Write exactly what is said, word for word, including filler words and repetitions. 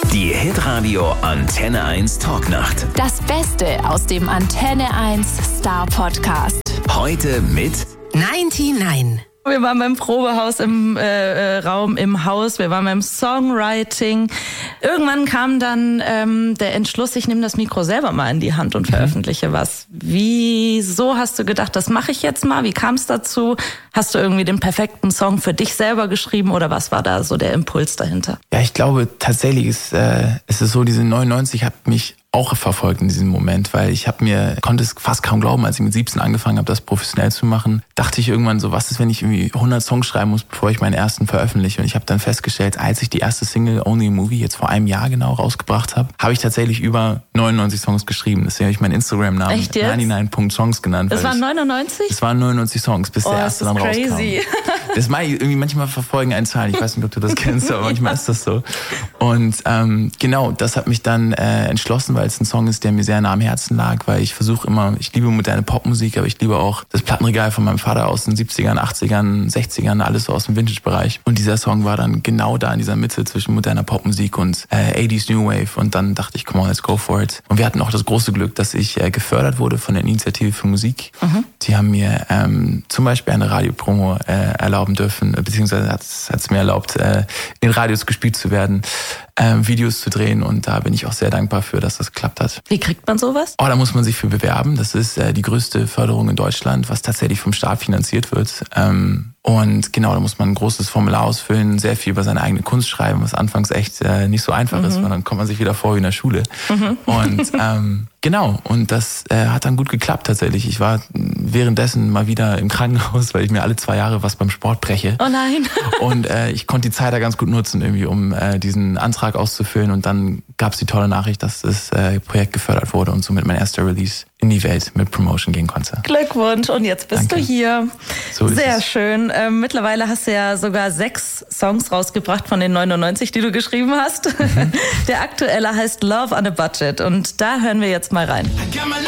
Die Hitradio Antenne eins Talknacht. Das Beste aus dem Antenne eins Star Podcast. Heute mit neunundneunzig. Wir waren beim Probehaus im äh, Raum im Haus, wir waren beim Songwriting. Irgendwann kam dann ähm, der Entschluss, ich nehme das Mikro selber mal in die Hand und veröffentliche was. Wieso hast du gedacht, das mache ich jetzt mal? Wie kam es dazu? Hast du irgendwie den perfekten Song für dich selber geschrieben oder was war da so der Impuls dahinter? Ja, ich glaube tatsächlich ist, äh, ist es so, diese neunundneunzig hat mich auch verfolgt in diesem Moment, weil ich habe mir, konnte es fast kaum glauben, als ich mit siebzehn angefangen habe, das professionell zu machen, dachte ich irgendwann so, was ist, wenn ich irgendwie hundert Songs schreiben muss, bevor ich meinen ersten veröffentliche? Und ich habe dann festgestellt, als ich die erste Single Only a Movie jetzt vor einem Jahr genau rausgebracht habe, habe ich tatsächlich über neunundneunzig Songs geschrieben. Deswegen habe ich meinen Instagram-Namen neunundneunzig Songs genannt. Das waren neunundneunzig? Es waren neunundneunzig Songs, bis oh, der erste dann crazy. rauskam. Das mache ich irgendwie, manchmal verfolgen einen Zahlen, ich weiß nicht, ob du das kennst, aber manchmal ist das so. Und ähm, genau, das hat mich dann äh, entschlossen, weil es ein Song ist, der mir sehr nah am Herzen lag, weil ich versuche immer, ich liebe moderne Popmusik, aber ich liebe auch das Plattenregal von meinem Vater aus den siebzigern, achtzigern, sechzigern, alles so aus dem Vintage-Bereich. Und dieser Song war dann genau da in dieser Mitte zwischen moderner Popmusik und äh, achtziger New Wave. Und dann dachte ich, come on, let's go for it. Und wir hatten auch das große Glück, dass ich äh, gefördert wurde von der Initiative für Musik. Mhm. Die haben mir ähm, zum Beispiel eine Radiopromo äh, erlauben dürfen, beziehungsweise hat es mir erlaubt, äh, in Radios gespielt zu werden, äh, Videos zu drehen. Und da bin ich auch sehr dankbar für, dass das geklappt hat. Wie kriegt man sowas? Oh, da muss man sich für bewerben. Das ist äh, die größte Förderung in Deutschland, was tatsächlich vom Staat finanziert wird. Ähm, und genau, da muss man ein großes Formular ausfüllen, sehr viel über seine eigene Kunst schreiben, was anfangs echt äh, nicht so einfach mhm. ist, weil dann kommt man sich wieder vor wie in der Schule. Mhm. Und ähm, genau, und das äh, hat dann gut geklappt tatsächlich. Ich war währenddessen mal wieder im Krankenhaus, weil ich mir alle zwei Jahre was beim Sport breche. Oh nein. Und äh, ich konnte die Zeit da ganz gut nutzen, irgendwie, um äh, diesen Antrag auszufüllen. Und dann gab es die tolle Nachricht, dass das äh, Projekt gefördert wurde und somit mein erster Release in die Welt mit Promotion gehen konnte. Glückwunsch, und jetzt bist Danke. du hier. So ist Sehr es. schön. Ähm, mittlerweile hast du ja sogar sechs Songs rausgebracht von den neunundneunzig, die du geschrieben hast. Mhm. Der aktuelle heißt Love on a Budget und da hören wir jetzt mal rein.